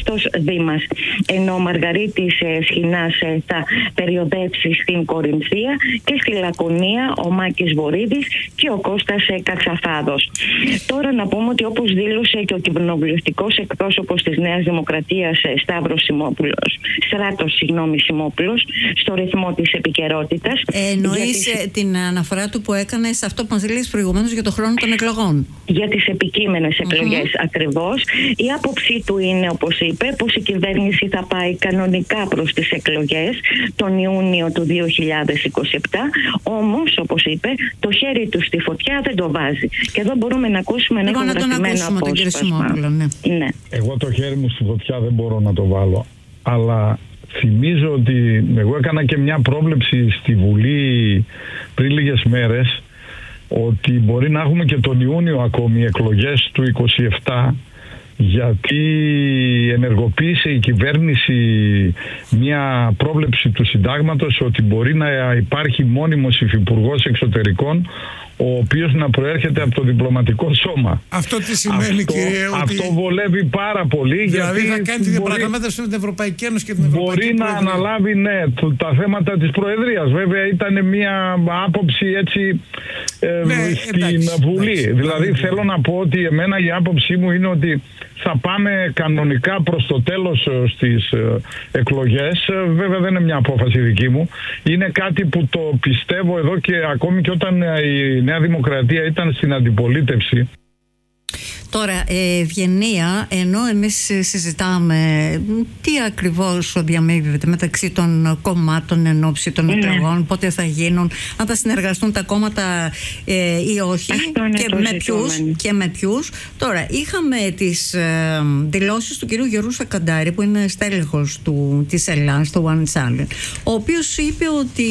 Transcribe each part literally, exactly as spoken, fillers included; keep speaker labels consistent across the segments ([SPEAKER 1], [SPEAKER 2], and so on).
[SPEAKER 1] Χρήστος Δήμας. Ενώ ο Μαργαρίτης Σχοινάς θα περιοδεύσει στην Κορινθία και στη Λακωνία ο Μάκης Βορίδης και ο Κώστας Κατσαφάδος. Τώρα να πούμε ότι όπως δήλωσε και ο κοινοβουλευτικός εκπρόσωπος της Νέας Δημοκρατίας Σταύρος Σιμόπουλος, Στράτος συγγνώμη Σιμόπουλος, στο ρυθμό της επικαιρότητας.
[SPEAKER 2] Ε, εννοείς τις... την αναφορά του που έκανε σε αυτό που μας λες προηγουμένως για το χρόνο των εκλογών.
[SPEAKER 1] Για τις επικείμενες εκλογές mm-hmm. ακριβώς. Η άποψή του είναι, όπως είπε, πως η κυβέρνηση θα πάει κανονικά προς τις εκλογές τον Ιούνιο του δύο χιλιάδες είκοσι επτά. Όμως, όπως είπε, το χέρι του στη φωτιά δεν το βάζει. Και εδώ μπορούμε να ακούσουμε ένα ηχογραφημένο απόσπασμα.
[SPEAKER 2] Ναι.
[SPEAKER 1] Ναι.
[SPEAKER 3] Εγώ το χέρι μου στη φωτιά δεν μπορώ να το βάλω. Αλλά θυμίζω ότι εγώ έκανα και μια πρόβλεψη στη Βουλή πριν λίγες μέρες ότι μπορεί να έχουμε και τον Ιούνιο ακόμη εκλογές του είκοσι επτά, γιατί ενεργοποίησε η κυβέρνηση μια πρόβλεψη του συντάγματος ότι μπορεί να υπάρχει μόνιμος υφυπουργός εξωτερικών ο οποίος να προέρχεται από το διπλωματικό σώμα.
[SPEAKER 4] Αυτό τι σημαίνει,
[SPEAKER 3] αυτό,
[SPEAKER 4] κύριε, ότι...
[SPEAKER 3] Αυτό βολεύει πάρα πολύ.
[SPEAKER 4] Δηλαδή
[SPEAKER 3] γιατί
[SPEAKER 4] θα κάνει τη διαπραγμάτευση με την Ευρωπαϊκή Ένωση και την Ευρωπαϊκή
[SPEAKER 3] Μπορεί
[SPEAKER 4] Προεδρία.
[SPEAKER 3] να αναλάβει, ναι, τα θέματα της Προεδρίας. Βέβαια ήταν μια άποψη έτσι ε,
[SPEAKER 4] ναι,
[SPEAKER 3] στην
[SPEAKER 4] εντάξει,
[SPEAKER 3] Βουλή.
[SPEAKER 4] εντάξει,
[SPEAKER 3] δηλαδή
[SPEAKER 4] εντάξει.
[SPEAKER 3] θέλω να πω ότι εμένα η άποψή μου είναι ότι θα πάμε κανονικά προς το τέλος στις ε, εκλογές. Ε, βέβαια δεν είναι μια απόφαση δική μου. Είναι κάτι που το πιστεύω εδώ και ακόμη και όταν η Νέα Δημοκρατία ήταν στην αντιπολίτευση.
[SPEAKER 2] Τώρα, ε, Ευγενία, ενώ εμείς συζητάμε τι ακριβώς διαμείβεται μεταξύ των κομμάτων εν ώψη των εκλογών, mm. πότε θα γίνουν, αν θα συνεργαστούν τα κόμματα ε, ή όχι και με, ποιους, και με ποιους. Τώρα, είχαμε τις ε, δηλώσεις του κυρίου Γιώργου Σακαντάρη, που είναι στέλεχος του, της Ελλάδας, του One Challenge, ο οποίος είπε ότι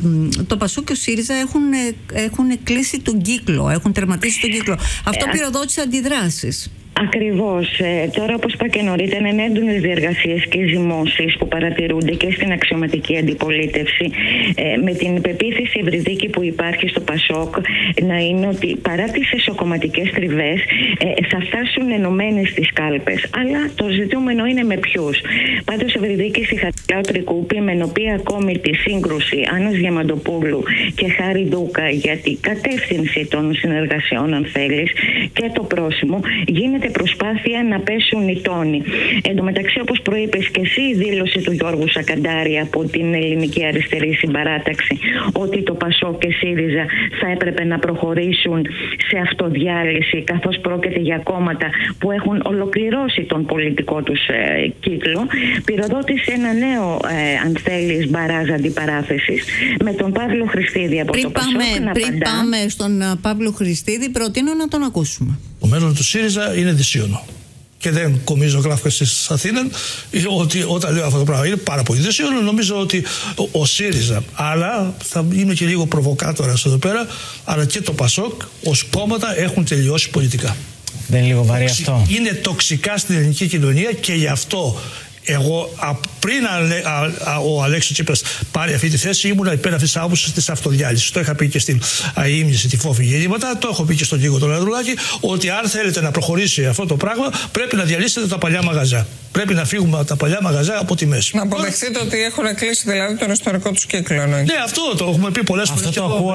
[SPEAKER 2] το Πασόκ και ο ΣΥΡΙΖΑ έχουν, έχουν κλείσει τον κύκλο, έχουν τερματίσει τον κύκλο. Αυτό
[SPEAKER 1] ε,
[SPEAKER 2] πυροδότησε αντιδράσεις.
[SPEAKER 1] Ακριβώς. Ε, τώρα, όπως είπα και νωρίτερα, είναι έντονες διεργασίες και ζυμώσεις που παρατηρούνται και στην αξιωματική αντιπολίτευση, ε, με την πεποίθηση ευρυδίκη που υπάρχει στο Πασόκ να είναι ότι παρά τις εσωκομματικές τριβές ε, θα φτάσουν ενωμένοι στις κάλπες. Αλλά το ζητούμενο είναι με ποιους. Πάντως, ευρυδίκη συγχαρητήρια ο Τρικούπη, με οποία ακόμη τη σύγκρουση Άννας Διαμαντοπούλου και Χάρη Ντούκα για την κατεύθυνση των συνεργασιών, αν θέλεις, και το πρόσημο, γίνεται προσπάθεια να πέσουν οι τόνοι. Εν τω μεταξύ, όπως προείπες και εσύ, η δήλωση του Γιώργου Σακαντάρη από την Ελληνική Αριστερή Συμπαράταξη ότι το Πασόκ και ΣΥΡΙΖΑ θα έπρεπε να προχωρήσουν σε αυτοδιάλυση, καθώς πρόκειται για κόμματα που έχουν ολοκληρώσει τον πολιτικό τους ε, κύκλο, πυροδότησε ένα νέο, ε, αν θέλεις, μπαράζ αντιπαράθεσης με τον Παύλο Χριστίδη από
[SPEAKER 2] πριν
[SPEAKER 1] το
[SPEAKER 2] πάμε,
[SPEAKER 1] Πασόκ να
[SPEAKER 2] Πριν
[SPEAKER 1] απαντά.
[SPEAKER 2] πάμε στον Παύλο Χριστίδη, προτείνω να τον ακούσουμε.
[SPEAKER 5] Το μέλλον του ΣΥΡΙΖΑ είναι δυσίωνο. Και δεν κομίζω γράφκα τη Αθήνα ότι όταν λέω αυτό το πράγμα είναι πάρα πολύ δυσίωνο. Νομίζω ότι ο, ο ΣΥΡΙΖΑ, αλλά θα είμαι και λίγο προβοκάτορας εδώ πέρα, αλλά και το ΠΑΣΟΚ ως κόμματα έχουν τελειώσει πολιτικά.
[SPEAKER 6] Δεν είναι λίγο βαρύ αυτό?
[SPEAKER 5] Είναι τοξικά στην ελληνική κοινωνία και γι' αυτό εγώ πριν α, α, α, ο Αλέξης Τσίπρας πάρει αυτή τη θέση ήμουν υπέρ αυτής της άποψης της αυτοδιάλυσης. Το είχα πει και στην αείμνηση, τη φόφη γεννήματα, το έχω πει και στον Νίκο τον Ανδρουλάκη, ότι αν θέλετε να προχωρήσει αυτό το πράγμα πρέπει να διαλύσετε τα παλιά μαγαζιά. Πρέπει να φύγουμε από τα παλιά μαγαζιά από τη μέση.
[SPEAKER 7] Να αποδεχτείτε ότι έχουν κλείσει δηλαδή τον ιστορικό τους κύκλο. Ναι,
[SPEAKER 5] αυτό το έχουμε πει πολλές φορές.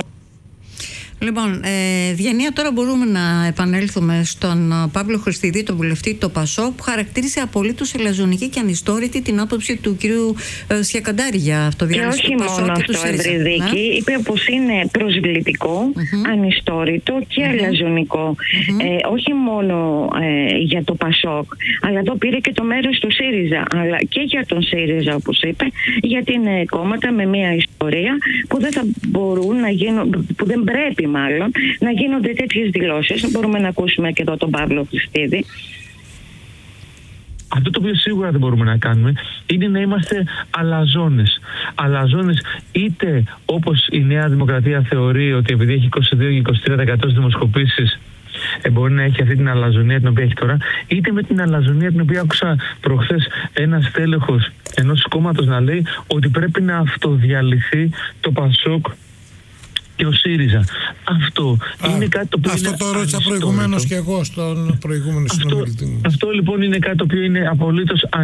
[SPEAKER 2] Λοιπόν, ε, Ευγενία, τώρα μπορούμε να επανέλθουμε στον Παύλο Χριστίδη, τον βουλευτή του ΠΑΣΟΚ, που χαρακτήρισε απολύτως ελαζονική και ανιστόρητη την άποψη του κυρίου ε, Σιακαντάρη για αυτοδιάλυση του Πασόκ. Και όχι μόνο αυτό, Ευρυδίκη, είπε πως είναι προσβλητικό, mm-hmm. ανιστόρητο και mm-hmm. αλαζονικό. Mm-hmm. Ε, όχι μόνο ε, για το Πασόκ, αλλά εδώ πήρε και το μέρος του ΣΥΡΙΖΑ, αλλά και για τον ΣΥΡΙΖΑ, όπως είπε, γιατί είναι κόμματα με μια ιστορία που δεν θα μπορούν να γίνουν, που δεν πρέπει μάλλον να γίνονται τέτοιες δηλώσεις. Μπορούμε να ακούσουμε και εδώ τον Παύλο Χριστίδη.
[SPEAKER 8] Αυτό το οποίο σίγουρα δεν μπορούμε να κάνουμε είναι να είμαστε αλαζόνες. Αλαζόνες είτε όπως η Νέα Δημοκρατία θεωρεί ότι επειδή έχει είκοσι δύο με είκοσι τρία τοις εκατό δημοσκοπήσεις ε, μπορεί να έχει αυτή την αλαζονία την οποία έχει τώρα, είτε με την αλαζονία την οποία άκουσα προχθές ένα στέλεχος ενός κόμματος να λέει ότι πρέπει να αυτοδιαλυθεί το Πασόκ και ο ΣΥΡΙΖΑ. Αυτό Α, είναι κάτι το οποίο.
[SPEAKER 4] Αυτό
[SPEAKER 8] είναι
[SPEAKER 4] το ρώτησα προηγουμένως και εγώ στον προηγούμενο συνομιλητή μου.
[SPEAKER 8] Αυτό λοιπόν είναι κάτι το οποίο είναι απολύτως